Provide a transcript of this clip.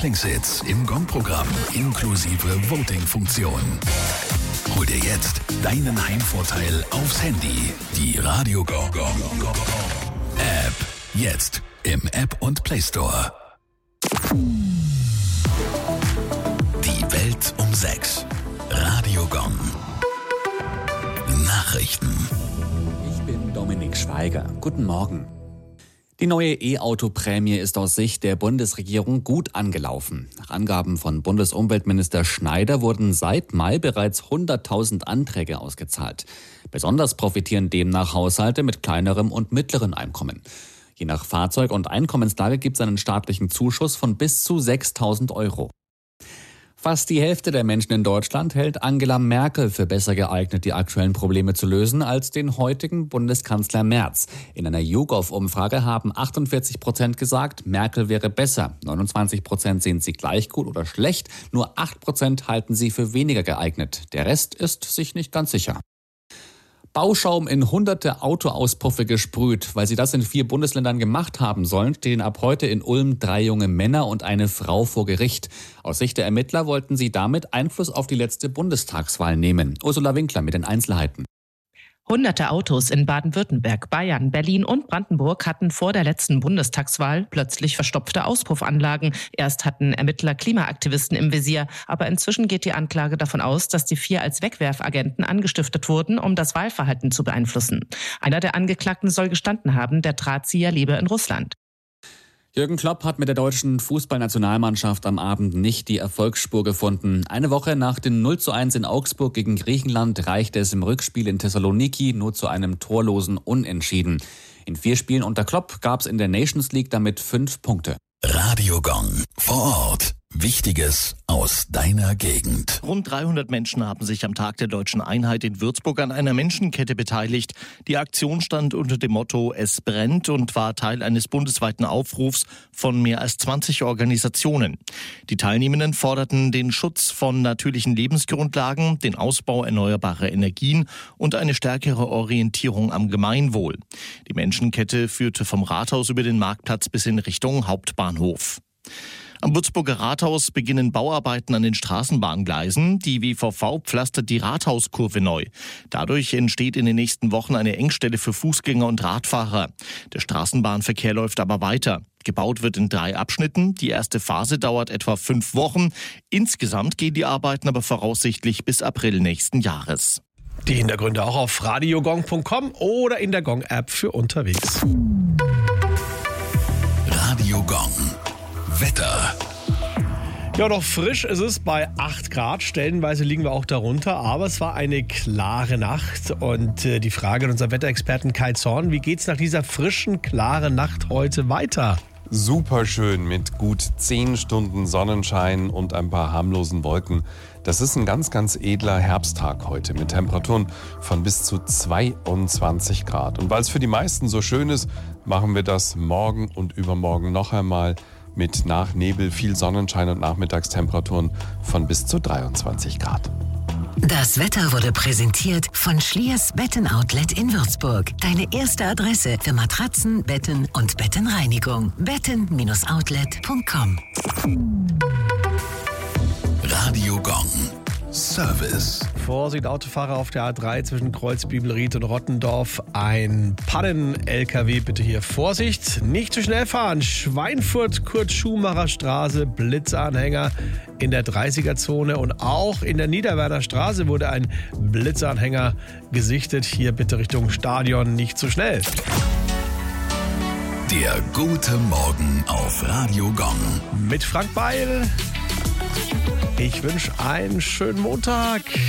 Lieblingshits im Gong-Programm inklusive Voting-Funktion. Hol dir jetzt deinen Heimvorteil aufs Handy. Die Radio Gong App. Jetzt im App und Play Store. Die Welt um 6. Radio Gong. Nachrichten. Ich bin Dominik Schweiger. Guten Morgen. Die neue E-Auto-Prämie ist aus Sicht der Bundesregierung gut angelaufen. Nach Angaben von Bundesumweltminister Schneider wurden seit Mai bereits 100.000 Anträge ausgezahlt. Besonders profitieren demnach Haushalte mit kleinerem und mittlerem Einkommen. Je nach Fahrzeug- und Einkommenslage gibt es einen staatlichen Zuschuss von bis zu 6.000 Euro. Fast die Hälfte der Menschen in Deutschland hält Angela Merkel für besser geeignet, die aktuellen Probleme zu lösen, als den heutigen Bundeskanzler Merz. In einer YouGov-Umfrage haben 48% gesagt, Merkel wäre besser. 29% sehen sie gleich gut oder schlecht. Nur 8% halten sie für weniger geeignet. Der Rest ist sich nicht ganz sicher. Bauschaum in hunderte Autoauspuffe gesprüht. Weil sie das in 4 Bundesländern gemacht haben sollen, stehen ab heute in Ulm 3 junge Männer und eine Frau vor Gericht. Aus Sicht der Ermittler wollten sie damit Einfluss auf die letzte Bundestagswahl nehmen. Ursula Winkler mit den Einzelheiten. Hunderte Autos in Baden-Württemberg, Bayern, Berlin und Brandenburg hatten vor der letzten Bundestagswahl plötzlich verstopfte Auspuffanlagen. Erst hatten Ermittler Klimaaktivisten im Visier, aber inzwischen geht die Anklage davon aus, dass die 4 als Wegwerfagenten angestiftet wurden, um das Wahlverhalten zu beeinflussen. Einer der Angeklagten soll gestanden haben, der Drahtzieher lebe in Russland. Jürgen Klopp hat mit der deutschen Fußballnationalmannschaft am Abend nicht die Erfolgsspur gefunden. Eine Woche nach dem 0:1 in Augsburg gegen Griechenland reichte es im Rückspiel in Thessaloniki nur zu einem torlosen Unentschieden. In 4 Spielen unter Klopp gab es in der Nations League damit 5 Punkte. Radio Gong vor Ort. Wichtiges aus deiner Gegend. Rund 300 Menschen haben sich am Tag der Deutschen Einheit in Würzburg an einer Menschenkette beteiligt. Die Aktion stand unter dem Motto Es brennt und war Teil eines bundesweiten Aufrufs von mehr als 20 Organisationen. Die Teilnehmenden forderten den Schutz von natürlichen Lebensgrundlagen, den Ausbau erneuerbarer Energien und eine stärkere Orientierung am Gemeinwohl. Die Menschenkette führte vom Rathaus über den Marktplatz bis in Richtung Hauptbahnhof. Am Würzburger Rathaus beginnen Bauarbeiten an den Straßenbahngleisen. Die WVV pflastert die Rathauskurve neu. Dadurch entsteht in den nächsten Wochen eine Engstelle für Fußgänger und Radfahrer. Der Straßenbahnverkehr läuft aber weiter. Gebaut wird in 3 Abschnitten. Die erste Phase dauert etwa 5 Wochen. Insgesamt gehen die Arbeiten aber voraussichtlich bis April nächsten Jahres. Die Hintergründe auch auf radiogong.com oder in der Gong-App für unterwegs. Radio Gong. Wetter. Ja, noch frisch ist es bei 8 Grad. Stellenweise liegen wir auch darunter. Aber es war eine klare Nacht. Und die Frage an unseren Wetterexperten Kai Zorn: Wie geht's nach dieser frischen, klaren Nacht heute weiter? Super schön mit gut 10 Stunden Sonnenschein und ein paar harmlosen Wolken. Das ist ein ganz, ganz edler Herbsttag heute mit Temperaturen von bis zu 22 Grad. Und weil es für die meisten so schön ist, machen wir das morgen und übermorgen noch einmal mit nach Nebel, viel Sonnenschein und Nachmittagstemperaturen von bis zu 23 Grad. Das Wetter wurde präsentiert von Schliers Betten-Outlet in Würzburg. Deine erste Adresse für Matratzen, Betten und Bettenreinigung. betten-outlet.com. Radio Gong. Service. Vorsicht, Autofahrer auf der A3 zwischen Kreuzbibelried und Rottendorf. Ein Pannen-LKW, bitte hier Vorsicht. Nicht zu schnell fahren. Schweinfurt, Kurt-Schumacher Straße, Blitzanhänger in der 30er-Zone. Und auch in der Niederwerder Straße wurde ein Blitzanhänger gesichtet. Hier bitte Richtung Stadion, nicht zu schnell. Der gute Morgen auf Radio Gong. Mit Frank Beil. Ich wünsche einen schönen Montag.